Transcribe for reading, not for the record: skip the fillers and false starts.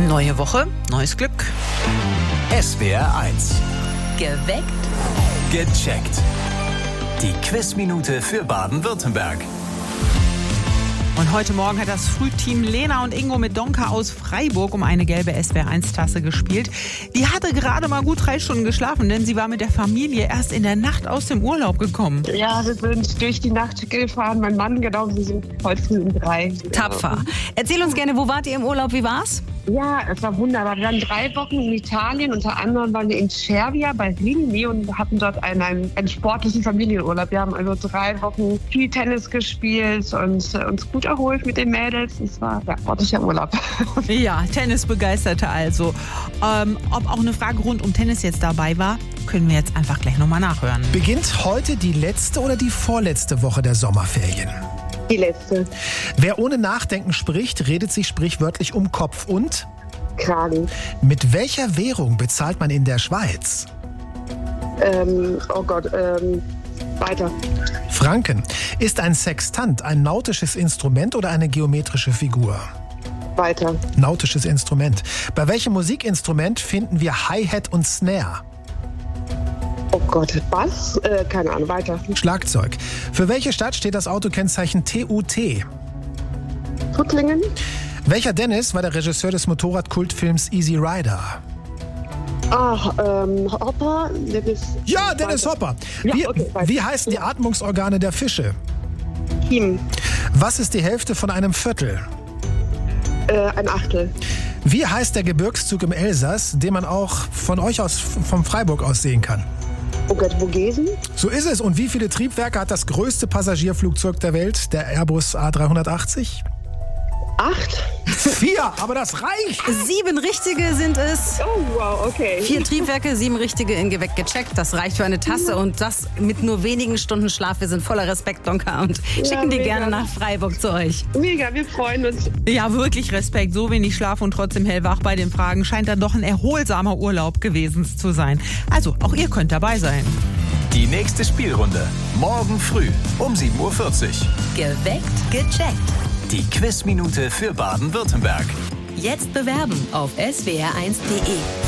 Neue Woche, neues Glück. SWR 1. Geweckt. Gecheckt. Die Quizminute für Baden-Württemberg. Und heute Morgen hat das Frühteam Lena und Ingo mit Donka aus Freiburg um eine gelbe SWR1-Tasse gespielt. Die hatte gerade mal gut 3 Stunden geschlafen, denn sie war mit der Familie erst in der Nacht aus dem Urlaub gekommen. Ja, wir sind durch die Nacht gefahren. Mein Mann, genau, wir sind heute früh um 3. Tapfer. Erzähl uns gerne, wo wart ihr im Urlaub, wie war's? Ja, es war wunderbar. Wir waren 3 Wochen in Italien. Unter anderem waren wir in Cervia bei Rimini und hatten dort einen sportlichen Familienurlaub. Wir haben also 3 Wochen viel Tennis gespielt und uns gut erholt mit den Mädels. Es war ja sportlicher Urlaub. Ja, Tennisbegeisterte also. Ob auch eine Frage rund um Tennis jetzt dabei war, können wir jetzt einfach gleich nochmal nachhören. Beginnt heute die letzte oder die vorletzte Woche der Sommerferien? Die letzte. Wer ohne Nachdenken spricht, redet sich sprichwörtlich um Kopf und? Kragen. Mit welcher Währung bezahlt man in der Schweiz? Weiter. Franken. Ist ein Sextant ein nautisches Instrument oder eine geometrische Figur? Weiter. Nautisches Instrument. Bei welchem Musikinstrument finden wir Hi-Hat und Snare? Oh Gott, was? Keine Ahnung, weiter. Schlagzeug. Für welche Stadt steht das Autokennzeichen TUT? Tuttlingen. Welcher Dennis war der Regisseur des Motorradkultfilms Easy Rider? Hopper. Ja, Dennis Hopper. Ja, okay, wie heißen die Atmungsorgane der Fische? Team. Was ist die Hälfte von einem Viertel? Ein Achtel. Wie heißt der Gebirgszug im Elsass, den man auch von euch aus, vom Freiburg aus sehen kann? Oh Gott, Vogesen? So ist es. Und wie viele Triebwerke hat das größte Passagierflugzeug der Welt, der Airbus A380? 8. 4, aber das reicht. 7 richtige sind es. Oh wow, okay. 4 Triebwerke, 7 richtige in Geweckt gecheckt. Das reicht für eine Tasse und das mit nur wenigen Stunden Schlaf. Wir sind voller Respekt, Donka, und schicken die mega. gerne nach Freiburg zu euch. Mega, wir freuen uns. Ja, wirklich Respekt. So wenig Schlaf und trotzdem hellwach bei den Fragen scheint dann doch ein erholsamer Urlaub gewesen zu sein. Also, auch ihr könnt dabei sein. Die nächste Spielrunde. Morgen früh um 7.40 Uhr. Geweckt, gecheckt. Die Quizminute für Baden-Württemberg. Jetzt bewerben auf swr1.de.